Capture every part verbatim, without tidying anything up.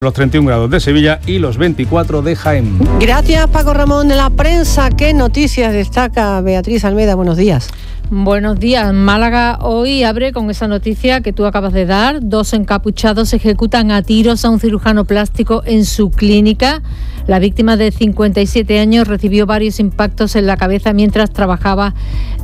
Los treinta y un grados de Sevilla y los veinticuatro de Jaén. Gracias, Paco Ramón. De la prensa, ¿qué noticias destaca Beatriz Almeida? Buenos días. Buenos días. Málaga hoy abre con esa noticia que tú acabas de dar. Dos encapuchados ejecutan a tiros a un cirujano plástico en su clínica. La víctima de cincuenta y siete años recibió varios impactos en la cabeza mientras trabajaba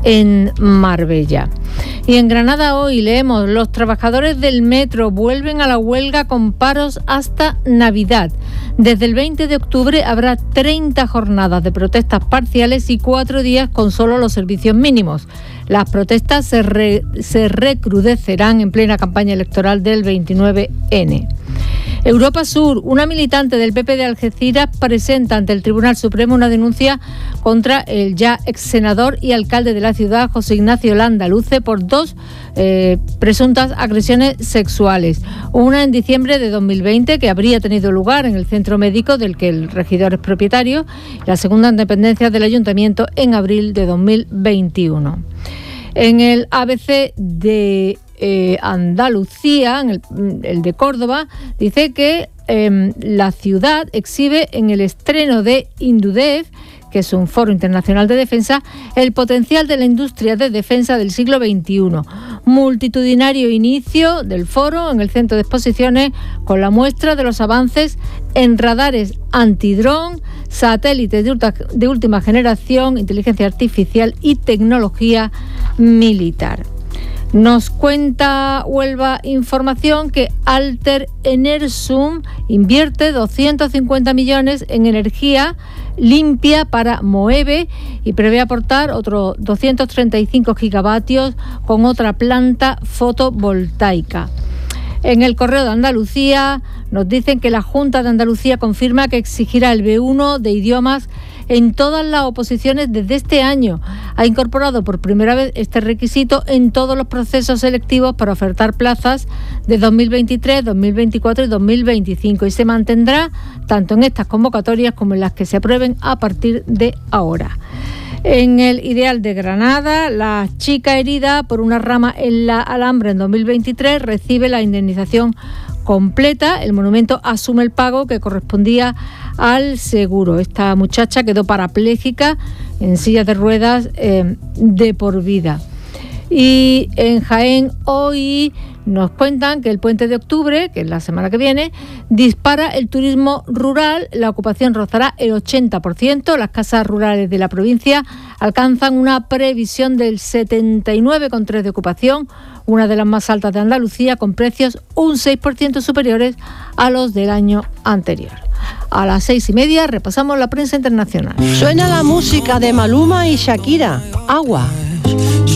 en Marbella. Y en Granada hoy leemos: los trabajadores del metro vuelven a la huelga con paros hasta Navidad. Desde el veinte de octubre habrá treinta jornadas de protestas parciales y cuatro días con solo los servicios mínimos. Las protestas se, re, se recrudecerán en plena campaña electoral del veintinueve ene. Europa Sur, una militante del P P de Algeciras presenta ante el Tribunal Supremo una denuncia contra el ya ex senador y alcalde de la ciudad, José Ignacio Landaluce, por dos eh, presuntas agresiones sexuales. Una en diciembre de dos mil veinte, que habría tenido lugar en el centro médico del que el regidor es propietario. La segunda en dependencias del ayuntamiento en abril de dos mil veintiuno. En el A B C de eh, Andalucía, en el, el de Córdoba, dice que eh, la ciudad exhibe en el estreno de Indudef, que es un foro internacional de defensa, el potencial de la industria de defensa del siglo veintiuno. Multitudinario inicio del foro en el centro de exposiciones con la muestra de los avances en radares antidrón, satélites de, ultra, de última generación, inteligencia artificial y tecnología militar. Nos cuenta Huelva Información que Alter Enersum invierte doscientos cincuenta millones en energía limpia para Moeve y prevé aportar otros doscientos treinta y cinco gigavatios con otra planta fotovoltaica. En el Correo de Andalucía nos dicen que la Junta de Andalucía confirma que exigirá el be uno de idiomas en todas las oposiciones desde este año. Ha incorporado por primera vez este requisito en todos los procesos selectivos para ofertar plazas de dos mil veintitrés, dos mil veinticuatro y dos mil veinticinco y se mantendrá tanto en estas convocatorias como en las que se aprueben a partir de ahora. En el Ideal de Granada, la chica herida por una rama en la Alhambra en dos mil veintitrés recibe la indemnización completa. El monumento asume el pago que correspondía al seguro. Esta muchacha quedó parapléjica en silla de ruedas eh, de por vida. Y en Jaén hoy nos cuentan que el puente de octubre, que es la semana que viene, dispara el turismo rural. La ocupación rozará el ochenta por ciento. Las casas rurales de la provincia alcanzan una previsión del setenta y nueve coma tres por ciento de ocupación, una de las más altas de Andalucía, con precios un seis por ciento superiores a los del año anterior. A las seis y media repasamos la prensa internacional. Suena la música de Maluma y Shakira, Agua.